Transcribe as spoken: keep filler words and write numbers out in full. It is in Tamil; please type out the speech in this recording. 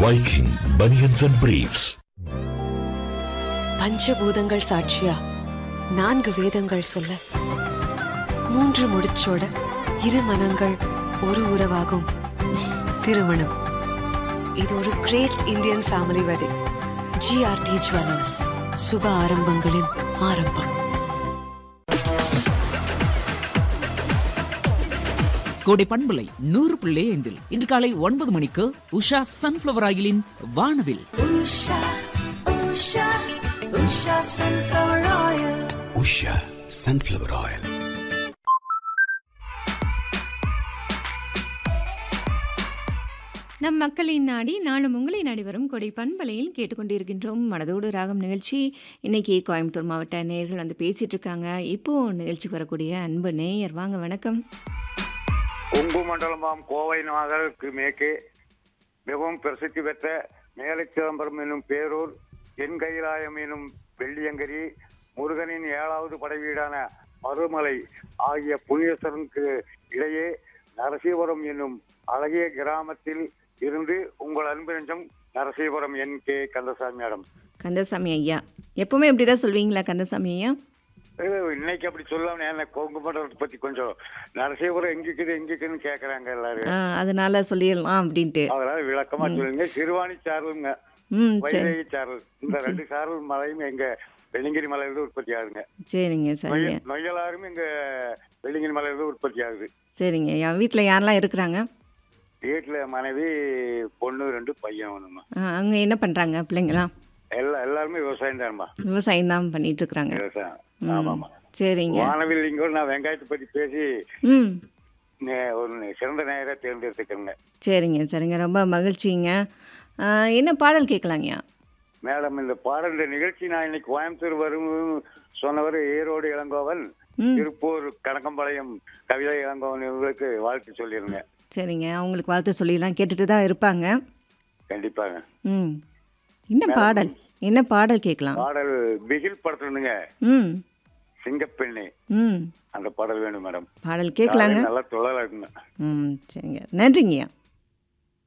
Viking Bunions and Briefs. பஞ்சபூதங்கள் சாட்சியா நான்கு வேதங்கள் சொல்ல மூன்று முடிச்சோட இரு மனங்கள் ஒரு உறவாகும் திருமணம். இது ஒரு great Indian family wedding. GRT jewellers, சுப ஆரம்பங்களின் ஆரம்பம். கோடை பண்பலை நூறு புள்ளி ஐந்தில் இன்று காலை ஒன்பது மணிக்கு உஷா சன்ஃபிளவர் ஆயிலின் வானவில். Usha, Usha, Usha sunflower oil. Usha sunflower oil. நம் மக்களின் நாடி நானும் உங்களை நாடி வரும் கொடை பண்பலையில் கேட்டுக்கொண்டிருக்கின்றோம் மனதோடு ராகம் நிகழ்ச்சி. இன்னைக்கு கோயம்புத்தூர் மாவட்ட நேயர்கள் வந்து பேசிட்டு இருக்காங்க. இப்போ நிகழ்ச்சிக்கு வரக்கூடிய அன்பு நேயர் வாங்க, வணக்கம். கொங்கு மண்டலமாம் கோவை நகருக்கு மேற்கே மிகவும் பிரசித்தி பெற்ற மேலை சிதம்பரம் என்னும் பேரூர், தென் கைலாயம் என்னும் வெள்ளியங்கிரி, முருகனின் ஏழாவது படைவீடான மருமலை ஆகிய புண்ணியஸ்தலனுக்கு இடையே நரசீபுரம் என்னும் அழகிய கிராமத்தில் இருந்து உங்கள் அன்பு நெஞ்சம் Narasipuram N K Kandasamy madam. Kandasamy ஐயா, எப்பவுமே இப்படிதான் சொல்வீங்களா கந்தசாமி ஐயா? இன்னைக்கு அப்படி சொல்லாம கொங்கு மண்டலத்தை பத்தி கொஞ்சம் நரசீபுரம் எங்க இருக்குது எங்க இருக்குன்னு கேக்குறாங்க எல்லாரும், அதனால சொல்லிடலாம் அப்படின்ட்டு. அதனால விளக்கமா சொல்லுங்க. சிறுவாணி சாரலுங்க, வைதேகி சாரல், இந்த ரெண்டு சாரல் மலையும் எங்க வெள்ளிங்கிரி மலையில உற்பத்தி ஆகுதுங்க. சரிங்க சரிங்க. நொய்யலாரும் இங்க வெள்ளிங்கிரி மலையில உற்பத்தி ஆகுது. சரிங்க ஐயா. வீட்டுல யாரெல்லாம் இருக்கிறாங்க? வீட்டுல மனைவி, பொண்ணு, ரெண்டு பையன் ஒண்ணுமா. அங்க என்ன பண்றாங்க பிள்ளைங்களாம்? எல்லா எல்லாருமே விவசாயம் தான்மா. விவசாயம் தான் பண்ணிட்டு இருக்காங்க. விவசாயம். ஆமாமா. சரிங்க. வானவில் இங்க நான் வெங்காயத்தை பத்தி பேசி ம் ஒரு சிறந்த நேயரை தேர்ந்தெடுத்துக்கிறேங்க. சரிங்க சரிங்க, ரொம்ப மகிழ்ச்சிங்க. என்ன பாடல் கேட்கலாங்கய்யா? மேடம், இந்த பாடல் இந்த நிகழ்ச்சி நான் இன்னைக்கு கோயம்புத்தூர் வரும் சொன்னவர் ஈரோடு இளங்கோவன், திருப்பூர் கணக்கம்பாளையம் கவிதை இளங்கோவன் இவங்களுக்கு வாழ்த்து சொல்லிருங்க. சரிங்க, அவங்களுக்கு வாழ்த்து சொல்லிடலாம். கேட்டுட்டு தான் இருப்பாங்க. கண்டிப்பாங்க. ம் என்ன பாடல் என்ன பாடல் கேட்கலாம்? பாடல் பிகில் படத்துலங்க, ம் சிங்கப்பெண்ணே, ம் அந்த பாடல் வேணும் மேடம். பாடல் கேட்கலாங்க. நல்லா தொழிலா இருக்குங்க. ம் சரிங்க, நன்றிங்கய்யா.